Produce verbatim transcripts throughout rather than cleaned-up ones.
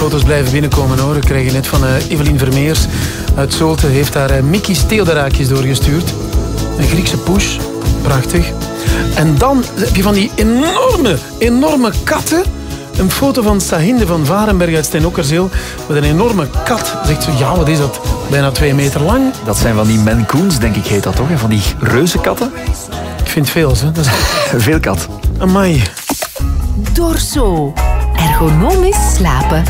foto's blijven binnenkomen hoor. We krijgen net van uh, Evelien Vermeers uit Zulte. Heeft daar uh, Mickey Steelderaakjes doorgestuurd. Een Griekse poes. Prachtig. En dan heb je van die enorme, enorme katten. Een foto van Sahinde van Varenberg uit Steenokkerzeel. Met een enorme kat. Zegt ze, ja, wat is dat? Bijna twee meter lang. Dat zijn van die Maine Coons, denk ik, heet dat toch? Hè? Van die reuzenkatten. Ik vind veel, hè. Dat is... Veel kat. Amai. Dorso. Ergonomisch slapen.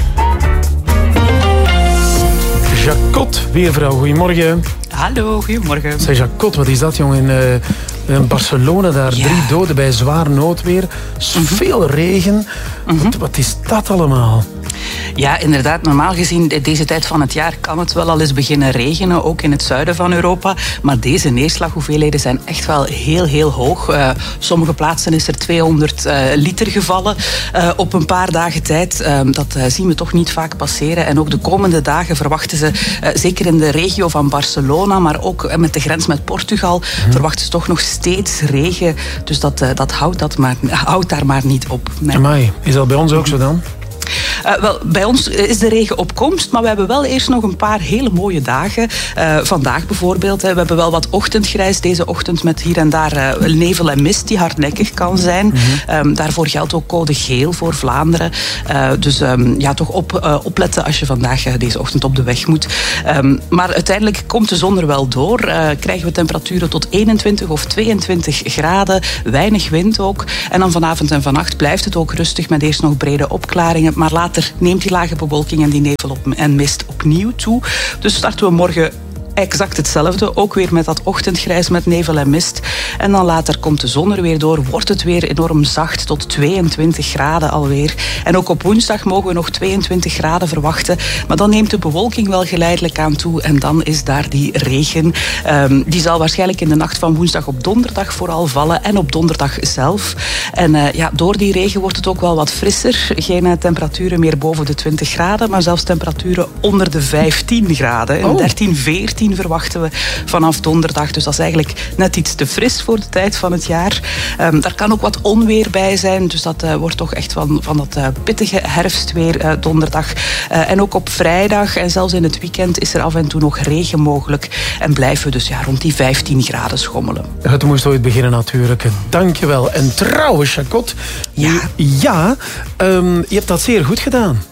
Jacot, weervrouw. Goedemorgen. Hallo, goedemorgen. Zeg, Jacot, wat is dat, jongen? In, uh, in Barcelona, daar ja. drie doden bij zwaar noodweer. Veel regen. Mm-hmm. Wat, wat is dat allemaal? Ja, inderdaad. Normaal gezien, deze tijd van het jaar kan het wel al eens beginnen regenen, ook in het zuiden van Europa. Maar deze neerslaghoeveelheden zijn echt wel heel, heel hoog. Uh, sommige plaatsen is er tweehonderd uh, liter gevallen uh, op een paar dagen tijd. Uh, dat uh, zien we toch niet vaak passeren. En ook de komende dagen verwachten ze, uh, zeker in de regio van Barcelona, maar ook uh, met de grens met Portugal, hmm. verwachten ze toch nog steeds regen. Dus dat, uh, dat houdt, dat maar, houdt daar maar niet op. Nee. Amai, is dat bij ons ook zo dan? Uh, wel, bij ons is de regen op komst, maar we hebben wel eerst nog een paar hele mooie dagen. Uh, vandaag bijvoorbeeld, hè, we hebben wel wat ochtendgrijs deze ochtend met hier en daar uh, nevel en mist die hardnekkig kan zijn. Mm-hmm. Um, daarvoor geldt ook code geel voor Vlaanderen. Uh, dus um, ja, toch op, uh, opletten als je vandaag uh, deze ochtend op de weg moet. Um, maar uiteindelijk komt de zon er wel door. Uh, krijgen we temperaturen tot eenentwintig of tweeëntwintig graden. Weinig wind ook. En dan vanavond en vannacht blijft het ook rustig met eerst nog brede opklaringen. Maar later neemt die lage bewolking en die nevel op en mist opnieuw toe. Dus starten we morgen exact hetzelfde. Ook weer met dat ochtendgrijs met nevel en mist. En dan later komt de zon er weer door. Wordt het weer enorm zacht tot tweeëntwintig graden alweer. En ook op woensdag mogen we nog tweeëntwintig graden verwachten. Maar dan neemt de bewolking wel geleidelijk aan toe. En dan is daar die regen. Um, die zal waarschijnlijk in de nacht van woensdag op donderdag vooral vallen. En op donderdag zelf. En uh, ja, door die regen wordt het ook wel wat frisser. Geen uh, temperaturen meer boven de twintig graden. Maar zelfs temperaturen onder de vijftien graden. Oh. dertien, veertien verwachten we vanaf donderdag. Dus dat is eigenlijk net iets te fris voor de tijd van het jaar. Um, daar kan ook wat onweer bij zijn. Dus dat uh, wordt toch echt van, van dat uh, pittige herfstweer uh, donderdag. Uh, en ook op vrijdag en zelfs in het weekend is er af en toe nog regen mogelijk. En blijven we dus ja, rond die vijftien graden schommelen. Het moest ooit beginnen natuurlijk. Dankjewel. En trouwens, Jacot. Ja. Ja, um, je hebt dat zeer goed gedaan.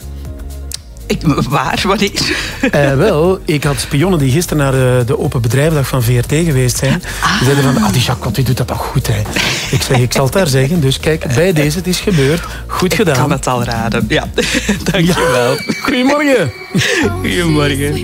Ik, waar? Wanneer? Uh, wel, ik had spionnen die gisteren naar de, de Open Bedrijvendag van V R T geweest zijn. Ah. Die zeiden van, ah, die Jacot, die doet dat toch goed, hè. Ik zeg, ik zal het daar zeggen. Dus kijk, bij deze, het is gebeurd. Goed gedaan. Ik kan het al raden. Ja, dankjewel. Ja. Goedemorgen. Goedemorgen.